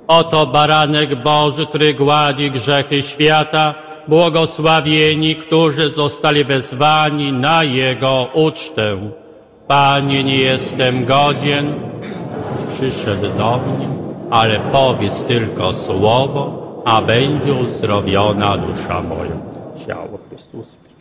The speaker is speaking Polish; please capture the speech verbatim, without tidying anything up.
Oto baranek Boży, który gładzi grzechy świata, błogosławieni, którzy zostali wezwani na Jego ucztę. Panie, nie jestem godzien, przyszedł do mnie, ale powiedz tylko słowo, a będzie uzdrowiona dusza moja. Ciało Chrystusa.